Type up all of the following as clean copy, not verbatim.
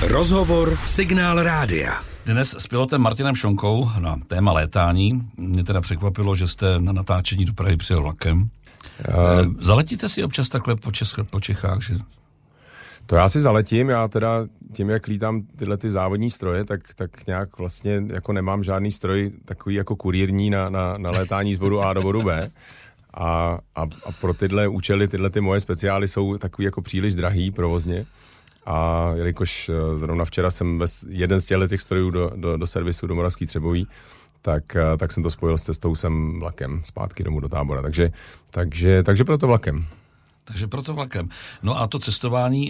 Rozhovor Signál Rádia. Dnes s pilotem Martinem Šonkou na téma létání. Mě teda překvapilo, že jste na natáčení do Prahy přijel vlakem. Zaletíte si občas takhle po Čechách? Že... To já si zaletím, já teda tím, jak lítám tyhle ty závodní stroje, tak nějak vlastně jako nemám žádný stroj takový jako kurírní na létání z bodu A do bodu B. A pro tyhle účely, tyhle ty moje speciály jsou takový jako příliš drahý provozně. A jelikož zrovna včera jsem jeden z těch strojů do servisu do Moravský Třeboví, tak jsem to spojil s cestou sem vlakem zpátky domů do Tábora. Takže proto vlakem. Takže proto vlakem. No a to cestování,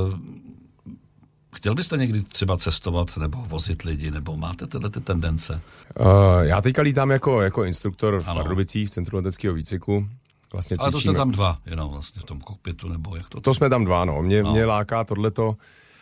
chtěl byste někdy třeba cestovat nebo vozit lidi, nebo máte tyhle ty tendence? Já teďka lítám jako instruktor v Pardubicích, v Centru leteckého výcviku. Vlastně ale to jste tam dva, jenom vlastně v tom kokpitu, nebo jak to? To jsme tam dva, no. Mě láká tohleto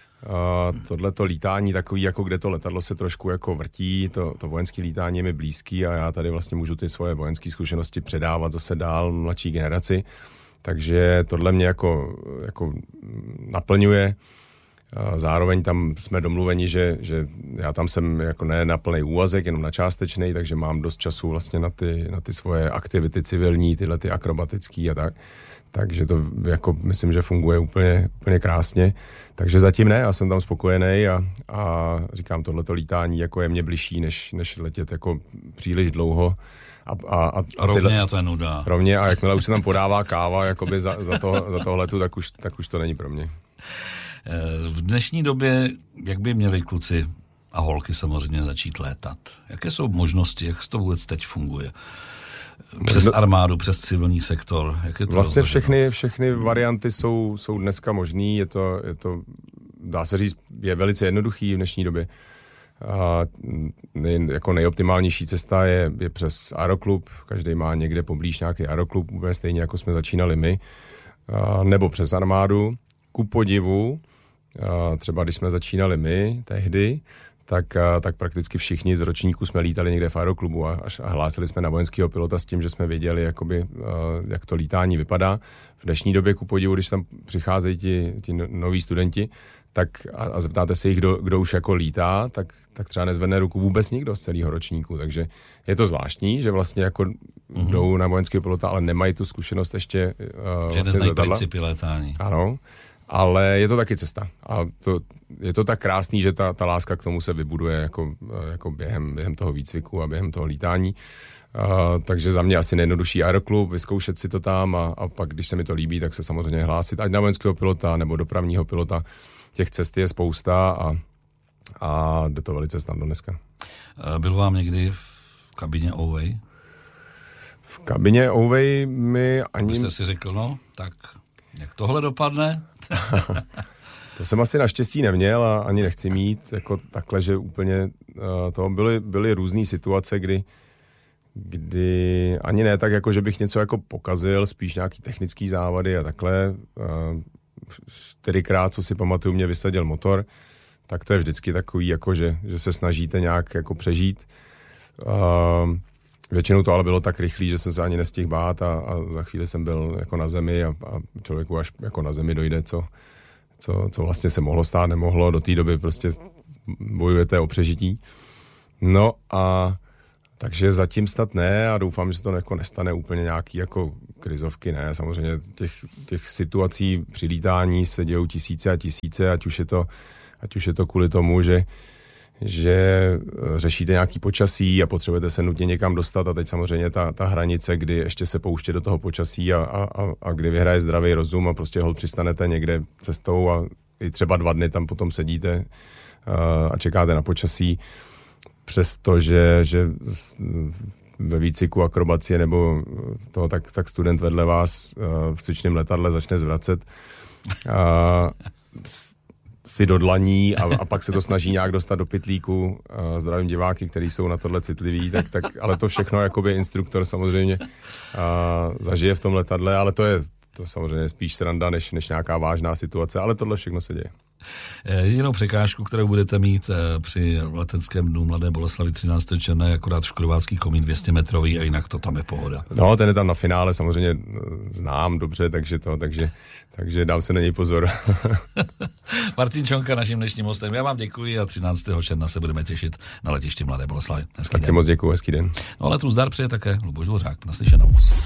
lítání takový, jako kde to letadlo se trošku jako vrtí, to vojenské lítání je mi blízký a já tady vlastně můžu ty svoje vojenské zkušenosti předávat zase dál mladší generaci. Takže tohle mě jako naplňuje. Zároveň tam jsme domluveni, že já tam jsem jako ne na plný úvazek, jenom na částečný, takže mám dost času vlastně na ty svoje aktivity civilní, tyhle ty akrobatický a tak. Takže to jako myslím, že funguje úplně krásně. Takže zatím ne, já jsem tam spokojený a říkám, tohleto lítání jako je mě bližší, než letět jako příliš dlouho. A rovně a to je nuda. Rovně a jakmile už se tam podává káva jakoby za tohletu, tak už to není pro mě. V dnešní době, jak by měli kluci a holky samozřejmě začít létat? Jaké jsou možnosti, jak to vůbec teď funguje? Přes armádu, přes civilní sektor? Jak je to vlastně všechny varianty jsou dneska možný, je to, dá se říct, je velice jednoduchý v dnešní době. Jako nejoptimálnější cesta je přes aeroklub, každý má někde poblíž nějaký aeroklub, úplně stejně jako jsme začínali my, nebo přes armádu. Ku podivu, třeba když jsme začínali my tehdy, tak prakticky všichni z ročníků jsme lítali někde v aeroklubu a hlásili jsme na vojenského pilota s tím, že jsme věděli, jakoby, jak to lítání vypadá. V dnešní době, ku podivu, když tam přicházejí ti noví studenti, tak a zeptáte se jich, kdo už jako lítá, tak třeba nezvedne ruku vůbec nikdo z celého ročníku. Takže je to zvláštní, že vlastně jako jdou na vojenského pilota, ale nemají tu zkušenost ještě že neznají principy létání. Ano, ale je to taky cesta. A je to tak krásný, že ta láska k tomu se vybuduje jako během toho výcviku a během toho lítání. Takže za mě asi nejjednodušší aeroklub, vyzkoušet si to tam a pak, když se mi to líbí, tak se samozřejmě hlásit ať na vojenského pilota nebo dopravního pilota. Těch cest je spousta a jde to velice snadno dneska. Byl vám někdy v kabině Ovej? V kabině Ovej mi ani... Jste si řekl, no, tak jak tohle dopadne? To jsem asi naštěstí neměl a ani nechci mít, jako takhle, že úplně to byly různý situace, kdy ani ne tak, jako že bych něco jako pokazil, spíš nějaký technický závady a takhle. 4krát, co si pamatuju, mě vysadil motor, tak to je vždycky takový, jako že se snažíte nějak jako přežít. Většinou to ale bylo tak rychlý, že jsem se ani nestihl bát a za chvíli jsem byl jako na zemi a člověku až jako na zemi dojde, co vlastně se mohlo stát, nemohlo. Do té doby prostě bojujete o přežití. No a takže zatím snad ne a doufám, že se to jako nestane úplně nějaký jako krizovky, ne. Samozřejmě těch situací při lítání se dějou tisíce a tisíce, ať už je to kvůli tomu, že řešíte nějaký počasí a potřebujete se nutně někam dostat a teď samozřejmě ta hranice, kdy ještě se pouště do toho počasí a kdy vyhraje zdravý rozum a prostě holt přistanete někde cestou a i třeba 2 dny tam potom sedíte a čekáte na počasí, přestože ve výcviku akrobacie nebo toho, tak student vedle vás v cvičném letadle začne zvracet si do dlaní a pak se to snaží nějak dostat do pytlíku. Zdravím diváky, kteří jsou na tohle citliví, tak ale to všechno jakoby instruktor samozřejmě zažije v tom letadle, ale to samozřejmě spíš sranda, než nějaká vážná situace, ale tohle všechno se děje. Jedinou překážku, kterou budete mít při leteckém dnu Mladé Boleslavi 13. června, je akorát škodovácký komín 200 metrový a jinak to tam je pohoda. No, ten je tam na finále, samozřejmě znám dobře, takže dám se na něj pozor. Martin Čonka, naším dnešním hostem. Já vám děkuji a 13. června se budeme těšit na letišti Mladé Boleslavi. Taky moc děkuji, hezký den. No ale tu zdar přeje také Luboš Dvořák. Naslyšenou.